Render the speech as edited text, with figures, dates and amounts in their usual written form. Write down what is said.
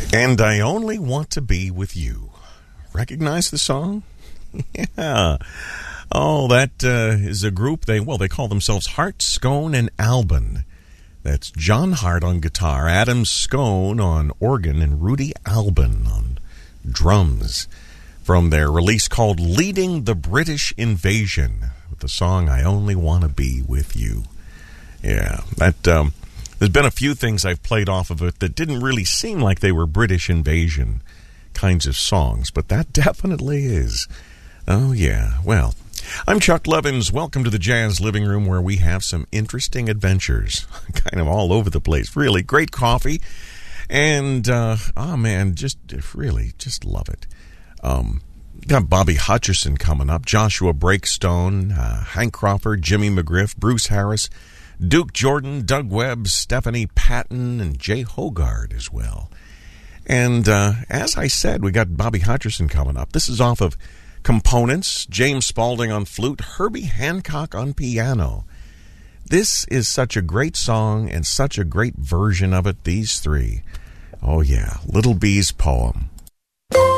And I Only Want to Be With You. Recognize the song? Yeah. Oh, that is a group. They call themselves Hart, Scone, and Albin. That's John Hart on guitar, Adam Scone on organ, and Rudy Albin on drums. From their release called Leading the British Invasion, with the song I Only Want to Be With You. Yeah, that there's been a few things I've played off of it that didn't really seem like they were British invasion kinds of songs, but that definitely is. Oh, yeah. Well, I'm Chuck Levins. Welcome to the Jazz Living Room, where we have some interesting adventures, kind of all over the place. Really great coffee, and just love it. Got Bobby Hutcherson coming up, Joshua Breakstone, Hank Crawford, Jimmy McGriff, Bruce Harris, Duke Jordan, Doug Webb, Stephanie Patton, and Jay Hogarth as well. And as I said, we got Bobby Hutcherson coming up. This is off of Components, James Spaulding on flute, Herbie Hancock on piano. This is such a great song and such a great version of it, these three. Oh yeah, Little Bee's Poem.